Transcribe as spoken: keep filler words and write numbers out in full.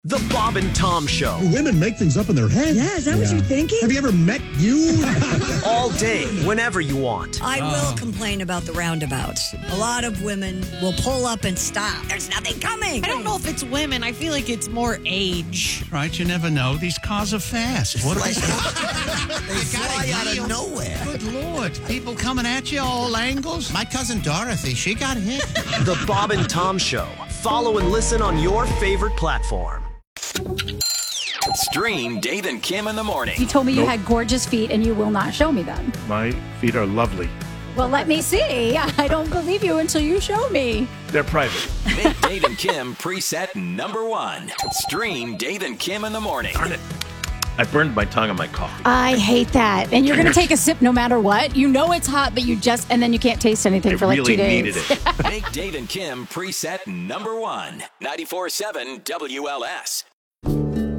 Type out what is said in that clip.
The Bob and Tom Show. Women make things up in their head. Yeah, is that yeah. what you're thinking? Have you ever met you? All day, whenever you want. I oh. will complain about the roundabouts. A lot of women will pull up and stop. There's nothing coming. I don't know if it's women. I feel like it's more age. Right, you never know. These cars are fast. What like, they fly out of nowhere. Good Lord. People coming at you all angles. My cousin Dorothy, she got hit. The Bob and Tom Show. Follow and listen on your favorite platform. Stream Dave and Kim in the morning. You told me nope. you had gorgeous feet and you will not show me them. My feet are lovely. Well, let me see. I don't believe you until you show me. They're private. Make Dave and Kim preset number one. Stream Dave and Kim in the morning. Darn it. I burned my tongue on my coffee. I hate that. And you're going to take a sip no matter what. You know it's hot, but you just, and then you can't taste anything I for like really two days. needed it. Make Dave and Kim preset number one. ninety-four point seven W L S.